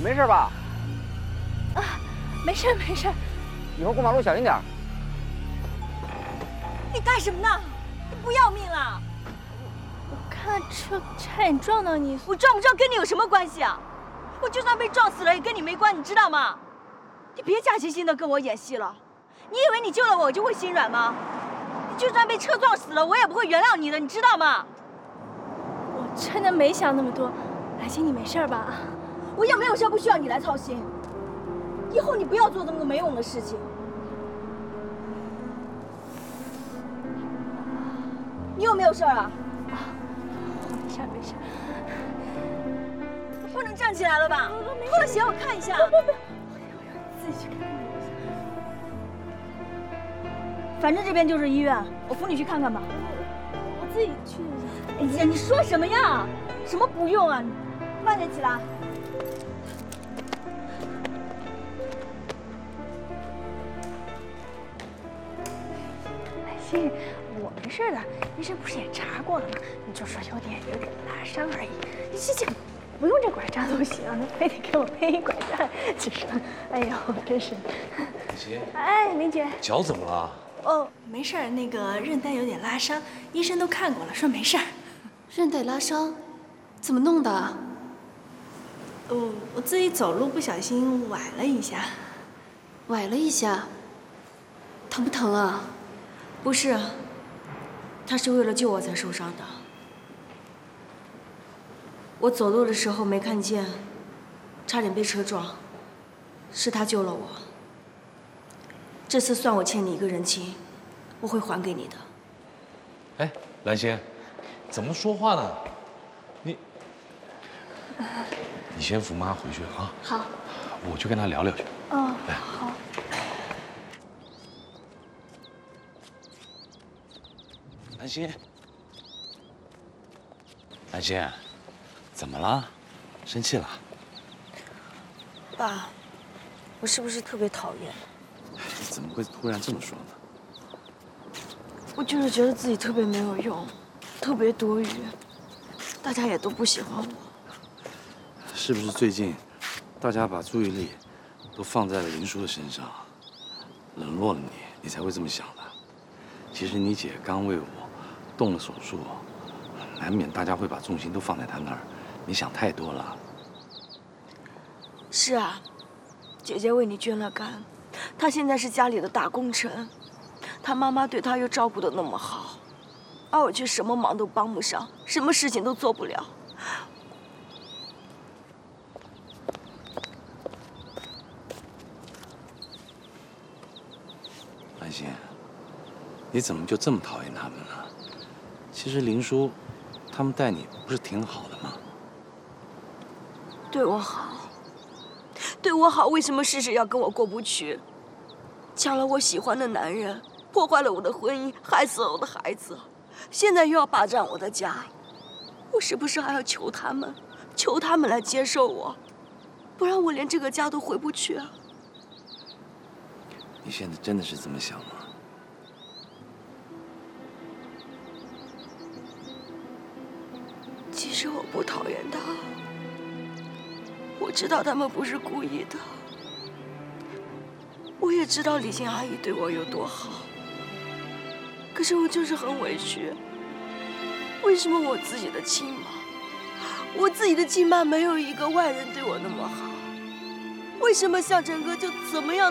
没事吧？ 啊，没事没事。 以后过马路小心点。 你干什么呢？你不要命了？我看车差点撞到你，我撞不撞跟你有什么关系啊？我就算被撞死了也跟你没关，你知道吗？你别假惺惺的跟我演戏了。你以为你救了我就会心软吗？你就算被车撞死了，我也不会原谅你的，你知道吗？我真的没想那么多。兰心，你没事吧？我也没有事，不需要你来操心。以后你不要做这么多没用的事情。你有没有事啊？没事没事。不能站起来了吧？脱了鞋我看一下。不，自己去看看。反正这边就是医院，我扶你去看看吧。我自己去一下。哎呀，你说什么呀？什么不用啊？慢点起来。兰心，我没事的，医生不是也查过了吗？你就说有点拉伤而已。这不用这拐杖都行，非得给我配一拐杖，就是，哎呦，真是。 林心， 哎，林姐， 脚怎么了？ 哦，没事儿，那个韧带有点拉伤，医生都看过了，说没事儿。 韧带拉伤，怎么弄的？ 我自己走路不小心崴了一下。 崴了一下，疼不疼啊？ 不是，他是为了救我才受伤的。我走路的时候没看见，差点被车撞，是他救了我。这次算我欠你一个人情，我会还给你的。 哎，兰心，怎么说话呢？你先扶妈回去啊。 好， 我去跟她聊聊去。 哦， 哎， 好。 兰心，兰心，怎么了？生气了？ 爸，我是不是特别讨厌？ 怎么会突然这么说呢？ 我就是觉得自己特别没有用，特别多余，大家也都不喜欢我。 是不是最近大家把注意力都放在了林叔的身上，冷落了你，你才会这么想的？其实你姐刚为我动了手术，难免大家会把重心都放在她那儿，你想太多了。 是啊，姐姐为你捐了肝，她现在是家里的大功臣，她妈妈对她又照顾得那么好，而我却什么忙都帮不上，什么事情都做不了。 兰心，你怎么就这么讨厌他们呢？其实林叔他们待你不是挺好的吗？ 对我好，对我好，为什么事事要跟我过不去？抢了我喜欢的男人，破坏了我的婚姻，害死了我的孩子，现在又要霸占我的家，我是不是还要求他们来接受我？不然我连这个家都回不去啊！ 你现在真的是这么想吗？ 其实我不讨厌他，我知道他们不是故意的，我也知道李欣阿姨对我有多好，可是我就是很委屈。为什么我自己的亲妈没有一个外人对我那么好？为什么向晨哥就怎么样